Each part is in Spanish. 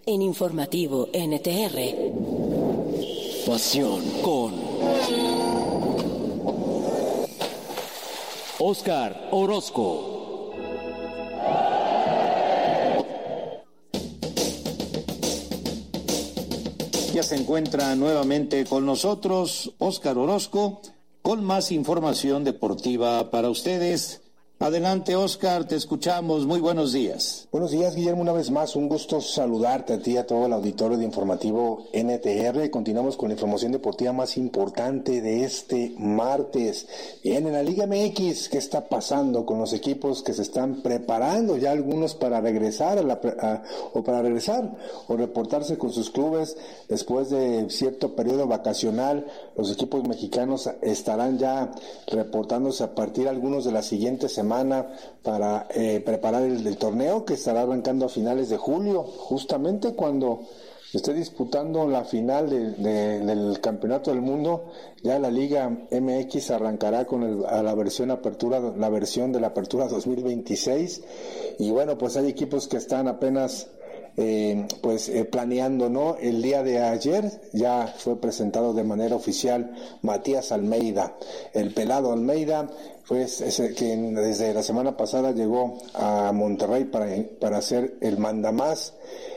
En Informativo NTR. Pasión con Óscar Orozco. Ya se encuentra nuevamente con nosotros Óscar Orozco con más información deportiva para ustedes. Adelante, Óscar, te escuchamos. Muy buenos días. Buenos días, Guillermo, una vez más. Un gusto saludarte a ti y a todo el auditorio de Informativo NTR. Continuamos con la información deportiva más importante de este martes. Bien, en la Liga MX, ¿qué está pasando con los equipos que se están preparando ya algunos para regresar o reportarse con sus clubes después de cierto periodo vacacional? Los equipos mexicanos estarán ya reportándose a partir algunos de la siguiente semana para preparar el torneo que estará arrancando a finales de julio, justamente cuando esté disputando la final del Campeonato del Mundo. Ya la Liga MX arrancará con la versión de la Apertura 2026, y bueno, pues hay equipos que están apenas planeando, ¿no? El día de ayer ya fue presentado de manera oficial Matías Almeida, el pelado Almeida, pues que desde la semana pasada llegó a Monterrey para ser el mandamás,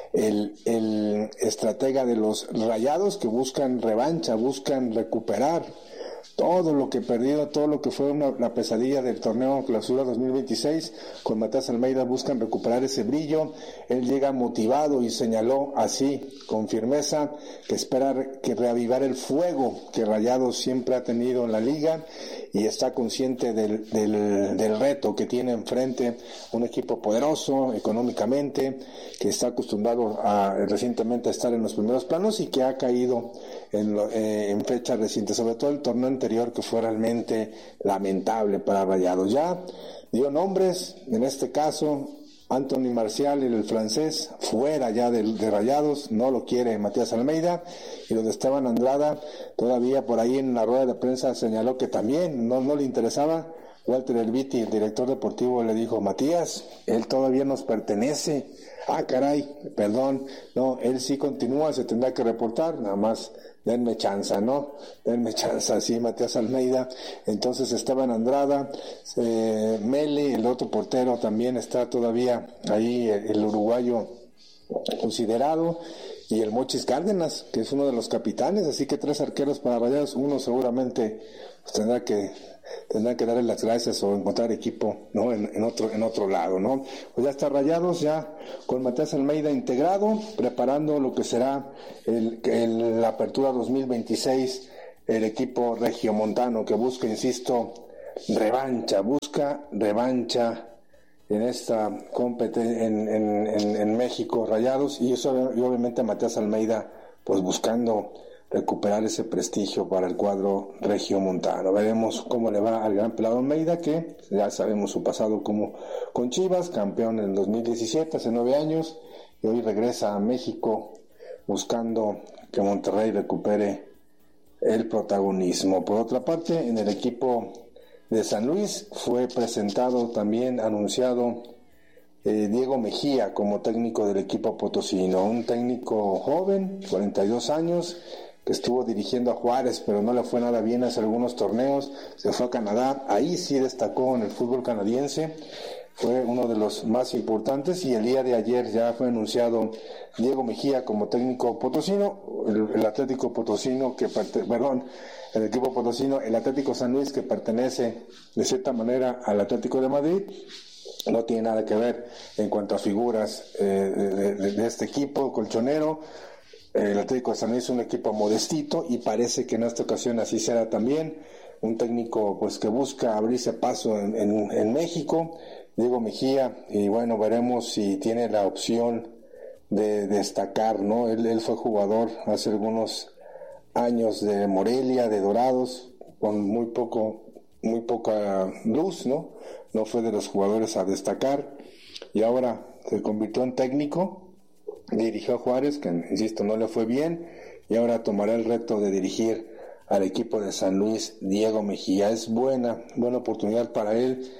el estratega de los Rayados, que buscan revancha, buscan recuperar todo lo que perdido, todo lo que fue la pesadilla del torneo Clausura 2026. Con Matías Almeida buscan recuperar ese brillo. Él llega motivado y señaló así, con firmeza, que espera que reavivar el fuego que Rayados siempre ha tenido en la liga, y está consciente del reto que tiene enfrente un equipo poderoso económicamente, que está acostumbrado recientemente a estar en los primeros planos y que ha caído en fechas recientes, sobre todo el torneo anterior, que fue realmente lamentable para Rayados. Ya dio nombres, en este caso Anthony Martial, el francés, fuera ya de Rayados, no lo quiere Matías Almeida, y lo de Esteban Andrada, todavía por ahí en la rueda de prensa señaló que también no le interesaba. Walter Elviti, el director deportivo, le dijo: Matías, él todavía nos pertenece. Ah, caray, perdón, no, él sí continúa, se tendrá que reportar, nada más denme chance, ¿no? Denme chance, sí, Matías Almeida. Entonces Esteban Andrada, Mele, el otro portero, también está todavía ahí, el uruguayo considerado, y el Mochis Cárdenas, que es uno de los capitanes. Así que 3 arqueros para Rayados. Uno seguramente pues, tendrá que darle las gracias o encontrar equipo, ¿no? en otro lado, ¿no? Pues ya está Rayados, ya con Matías Almeida integrado, preparando lo que será la Apertura 2026, el equipo regiomontano, que busca, insisto, revancha en esta competencia en México, Rayados, y obviamente Matías Almeida pues buscando recuperar ese prestigio para el cuadro regiomontano. Veremos cómo le va al gran pelado Almeida, que ya sabemos su pasado como con Chivas, campeón en el 2017, hace 9 años, y hoy regresa a México buscando que Monterrey recupere el protagonismo. Por otra parte, en el equipo de San Luis fue presentado, también anunciado, Diego Mejía como técnico del equipo potosino, un técnico joven, 42 años, que estuvo dirigiendo a Juárez, pero no le fue nada bien hace algunos torneos. Se fue a Canadá, ahí sí destacó en el fútbol canadiense, fue uno de los más importantes, y el día de ayer ya fue anunciado Diego Mejía como técnico potosino. El Atlético Potosino, el equipo potosino, el Atlético San Luis, que pertenece de cierta manera al Atlético de Madrid, no tiene nada que ver en cuanto a figuras de este equipo colchonero. El Atlético de San Luis es un equipo modestito, y parece que en esta ocasión así será también. Un técnico pues que busca abrirse paso en México, Diego Mejía, y bueno, veremos si tiene la opción de destacar, ¿no? Él fue jugador hace algunos años de Morelia, de Dorados, con muy poca luz, ¿no? No fue de los jugadores a destacar, y ahora se convirtió en técnico. Dirigió a Juárez, que insisto no le fue bien, y ahora tomará el reto de dirigir al equipo de San Luis, Diego Mejía. Es buena oportunidad para él,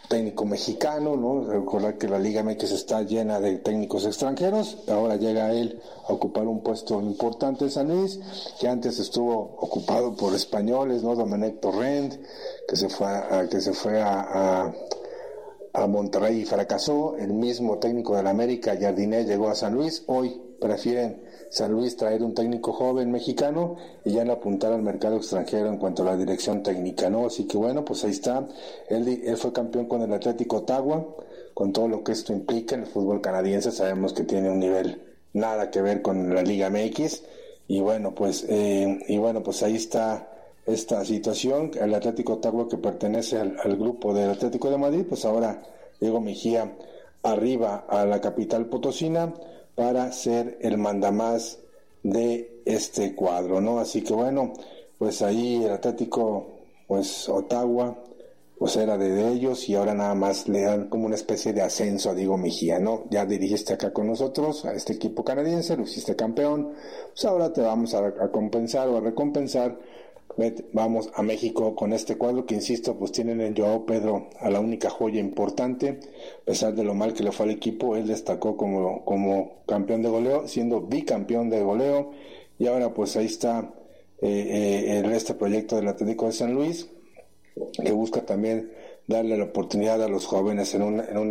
técnico mexicano, ¿no? Recordar que la Liga MX está llena de técnicos extranjeros. Ahora llega él a ocupar un puesto importante en San Luis, que antes estuvo ocupado por españoles, ¿no? Domenech Torrent, que se fue a Monterrey y fracasó. El mismo técnico del América, Jardiné, llegó a San Luis. Hoy prefieren San Luis traer un técnico joven mexicano y ya no apuntar al mercado extranjero en cuanto a la dirección técnica, ¿no? Así que bueno, pues ahí está. Él fue campeón con el Atlético Ottawa, con todo lo que esto implica. En el fútbol canadiense sabemos que tiene un nivel nada que ver con la Liga MX. Y bueno, pues ahí está esta situación. El Atlético Ottawa, que pertenece al grupo del Atlético de Madrid, pues ahora Diego Mejía arriba a la capital potosina para ser el mandamás de este cuadro, ¿no? Así que bueno, pues ahí el Atlético, pues Ottawa, pues era de ellos, y ahora nada más le dan como una especie de ascenso a Diego Mejía, ¿no? Ya dirigiste acá con nosotros a este equipo canadiense, lo hiciste campeón, pues ahora te vamos a compensar o a recompensar. Vamos a México con este cuadro que, insisto, pues tienen en Joao Pedro a la única joya importante. A pesar de lo mal que le fue al equipo, él destacó como campeón de goleo, siendo bicampeón de goleo, y ahora pues ahí está este proyecto del Atlético de San Luis, que busca también darle la oportunidad a los jóvenes en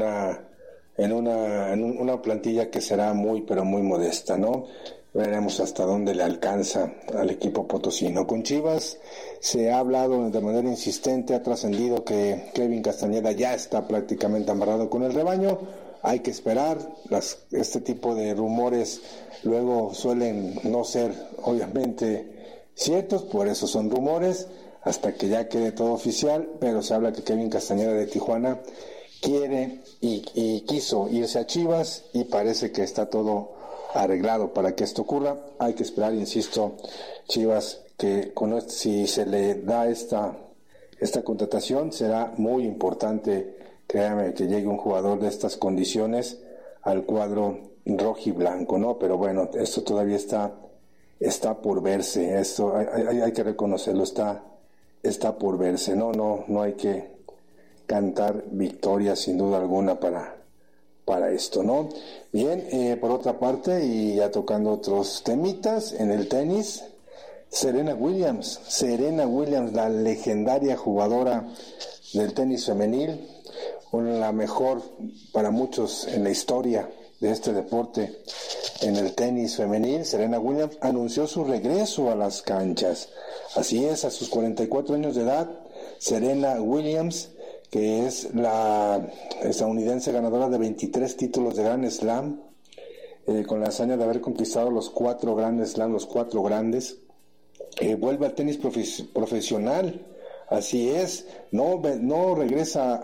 una plantilla que será muy pero muy modesta, ¿no? Veremos hasta dónde le alcanza al equipo potosino. Con Chivas se ha hablado de manera insistente, ha trascendido que Kevin Castañeda ya está prácticamente amarrado con el rebaño. Hay que esperar. Este tipo de rumores luego suelen no ser obviamente ciertos, por eso son rumores, hasta que ya quede todo oficial. Pero se habla que Kevin Castañeda de Tijuana quiere y quiso irse a Chivas, y parece que está todo arreglado para que esto ocurra. Hay que esperar, insisto. Chivas, que si se le da esta contratación, será muy importante, créame, que llegue un jugador de estas condiciones al cuadro rojiblanco, ¿no? Pero bueno, esto todavía está por verse. Esto hay que reconocerlo, está por verse. No hay que cantar victoria sin duda alguna para esto, ¿no? Bien, por otra parte, y ya tocando otros temitas, en el tenis, Serena Williams, la legendaria jugadora del tenis femenil, la mejor para muchos en la historia de este deporte, en el tenis femenil. Serena Williams anunció su regreso a las canchas. Así es, a sus 44 años de edad, Serena Williams, que es la estadounidense ganadora de 23 títulos de Grand Slam, con la hazaña de haber conquistado los 4 Grand Slam, los 4 grandes, vuelve al tenis profesional. Así es, no regresa